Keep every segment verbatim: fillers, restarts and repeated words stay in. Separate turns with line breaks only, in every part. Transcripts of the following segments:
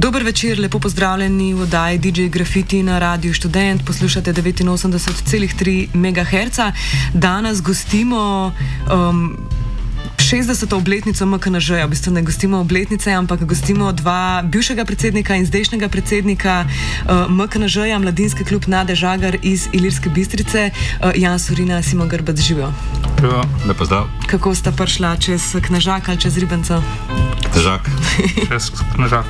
Dober večer, lepo pozdravljeni v oddaji D J Grafiti na Radiu Študent. Poslušate devetinosemdeset celih tri megaherca. Danes gostimo um, šestdeseto obletnico M K N Ž-ja. V bistvu ne gostimo obletnice, ampak gostimo dva bivšega predsednika in zdajšnjega predsednika uh, M K N Ž-ja, Mladinski klub Nade Žagar iz Ilirske Bistrice, uh, Jan Surina, Simon Grbac, živijo.
Živijo, lepo zdrav.
Kako sta prišla, čez Knežak ali čez Ribenco?
Težak.
Čez Knežak.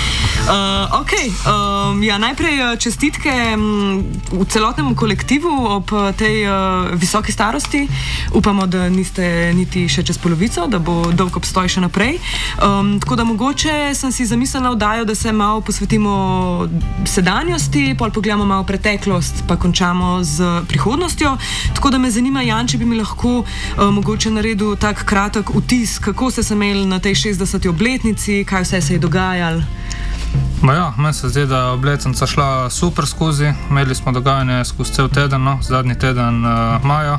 Uh, ok, um, ja, najprej čestitke um, v celotnemu kolektivu ob tej uh, visoki starosti. Upamo, da niste niti še čez polovico, da bo dolg obstoj še naprej. Um, tako da mogoče sem si zamislila oddajo, da se malo posvetimo sedanjosti, pol pogledamo malo preteklost, pa končamo z prihodnostjo. Tako da me zanima, Jan, če bi mi lahko uh, mogoče naredil tak kratek vtis, kako ste se imeli na tej šestdeseti obletnici, kaj vse se je dogajalo.
Ma ja, meni se zdi, da je obletnica šla super skozi. Imeli smo dogajanje skozi cel teden, no, zadnji teden uh, maja.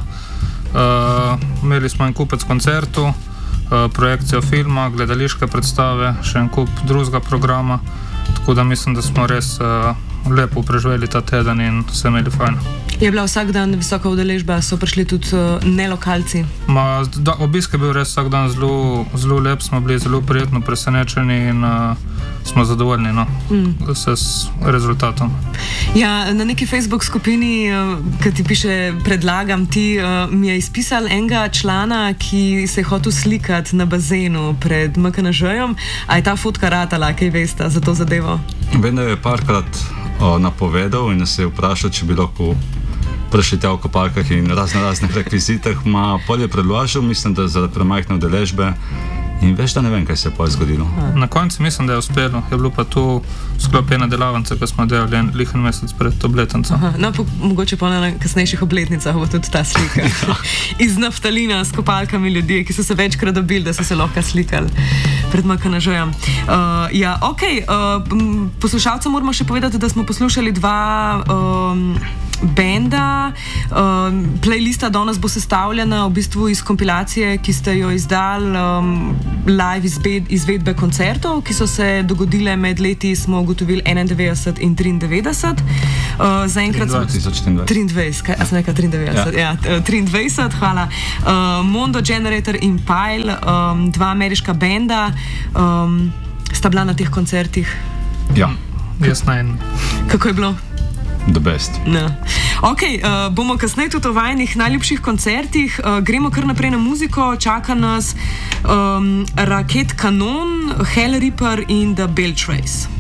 Uh, imeli smo en kupec koncertov, uh, projekcijo filma, gledališke predstave, še en kup drugega programa. Tako da mislim, da smo res uh, lepo preživeli ta teden in se imeli fajn.
Je bila vsak dan visoka udeležba, so prišli tudi uh, nelokalci?
Ma, da, obisk je bil res vsak dan zelo, zelo lep, smo bili zelo prijetno presenečeni in uh, smo zadovoljni, no, mm. s rezultatom.
Ja, na neki Facebook skupini, uh, ki ti piše predlagam ti, uh, mi je izpisal enega člana, ki se je hotel slikati na bazenu pred M K N Ž-jem. A je ta fotka ratala, kaj veste za to zadevo?
Vem, da je parkrat o, napovedal in se je vprašal, če bi lahko prišli tja v kopalkah in razne raznih rekvizitah. Ma pol je predložil, mislim, da za premajhne udeležbe. In veš, da ne vem, kaj se je pa zgodilo.
Na koncu mislim, da je uspelo. Je bilo pa tu sklop ena delavnica, ko smo delali en lihen mesec pred obletnico.
No, po, mogoče pa na kasnejših obletnicah bo tudi ta slika. Iz naftalina s kopalkami ljudi, ki so se večkrat dobili, da so se lahko slikali pred M K N Ž-jem. Uh, ja, ok. Uh, poslušalcem moramo še povedati, da smo poslušali dva um, benda. Um, playlista danes bo sestavljena v bistvu iz kompilacije, ki ste jo izdali, um, live izbed, izvedbe koncertov, ki so se dogodile med leti, smo ugotovili enaindevetdeset in triindevetdeset. Uh, zaenkrat smo triindvajset, kaj, a sem nekaj triindevetdeset, ja, ja triindvajset, hvala. Uh, Mondo Generator in Pile, um, dva ameriška benda, um, sta bila na teh koncertih.
Ja.
Jaz na en.
Kako je bilo?
The best.
No. Ok, uh, bomo kasneje tudi o vajinih najljubših koncertih. Uh, gremo kar naprej na muziko. Čaka nas um, Raket Kanon, Hell Reaper in The Bell Trace.